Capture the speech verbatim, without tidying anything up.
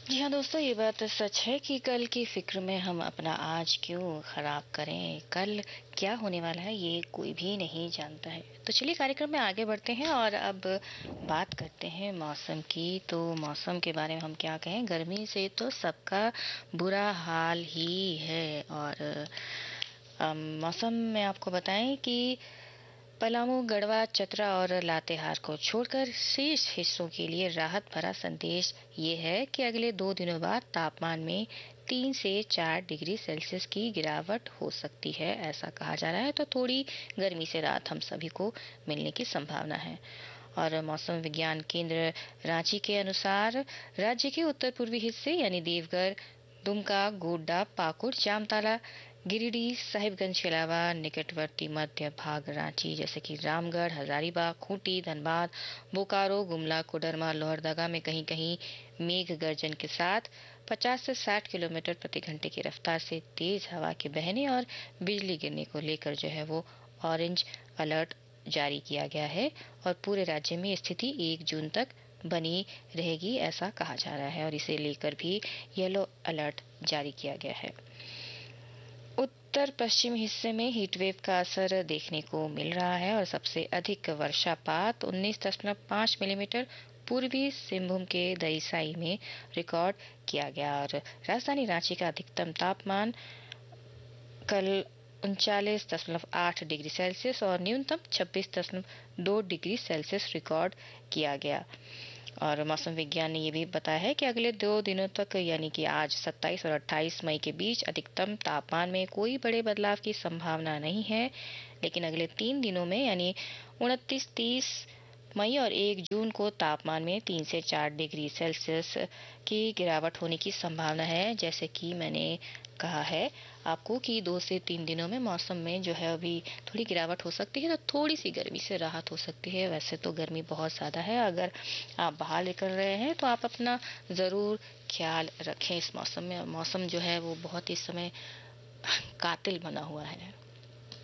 जी हाँ दोस्तों, ये बात तो सच है कि कल की फ़िक्र में हम अपना आज क्यों ख़राब करें? कल क्या होने वाला है ये कोई भी नहीं जानता है। तो चलिए कार्यक्रम में आगे बढ़ते हैं और अब बात करते हैं मौसम की। तो मौसम के बारे में हम क्या कहें, गर्मी से तो सबका बुरा हाल ही है। और अम, मौसम में आपको बताएं कि पलामू, गढ़वा, चतरा और लातेहार को छोड़कर शेष हिस्सों के लिए राहत भरा संदेश ये है कि अगले दो दिनों बाद तापमान में तीन से चार डिग्री सेल्सियस की गिरावट हो सकती है, ऐसा कहा जा रहा है। तो थोड़ी गर्मी से राहत हम सभी को मिलने की संभावना है। और मौसम विज्ञान केंद्र रांची के अनुसार राज्य के उत्तर पूर्वी हिस्से यानी देवघर, दुमका, गोड्डा, पाकुड़, जामताड़ा, गिरिडीह, साहिबगंज के अलावा निकटवर्ती मध्य भाग रांची जैसे कि रामगढ़, हजारीबाग, खूंटी, धनबाद, बोकारो, गुमला, कोडरमा, लोहरदगा में कहीं कहीं मेघ गर्जन के साथ पचास से साठ किलोमीटर प्रति घंटे की रफ्तार से तेज हवा के बहने और बिजली गिरने को लेकर जो है वो ऑरेंज अलर्ट जारी किया गया है। और पूरे राज्य में स्थिति एक जून तक बनी रहेगी, ऐसा कहा जा रहा है। और इसे लेकर भी येलो अलर्ट जारी किया गया है। उत्तर पश्चिम हिस्से में हीटवेव का असर देखने को मिल रहा है और सबसे अधिक वर्षापात उन्नीस दशमलव पाँच मिलीमीटर पूर्वी सिंहभूम के दईसाई में रिकॉर्ड किया गया। और राजधानी रांची का अधिकतम तापमान कल उनचालीस दशमलव आठ डिग्री सेल्सियस और न्यूनतम छब्बीस दशमलव दो डिग्री सेल्सियस रिकॉर्ड किया गया। और मौसम विज्ञान ने ये भी बताया है कि अगले दो दिनों तक यानी कि आज सत्ताईस और अट्ठाईस मई के बीच अधिकतम तापमान में कोई बड़े बदलाव की संभावना नहीं है। लेकिन अगले तीन दिनों में यानी उनतीस तीस मई और एक जून को तापमान में तीन से चार डिग्री सेल्सियस की गिरावट होने की संभावना है। जैसे कि मैंने कहा है आपको कि दो से तीन दिनों में मौसम में जो है अभी थोड़ी गिरावट हो सकती है, तो थोड़ी सी गर्मी से राहत हो सकती है। वैसे तो गर्मी बहुत ज़्यादा है। अगर आप बाहर निकल रहे हैं तो आप अपना ज़रूर ख्याल रखें इस मौसम में। मौसम जो है वो बहुत इस समय कातिल बना हुआ है।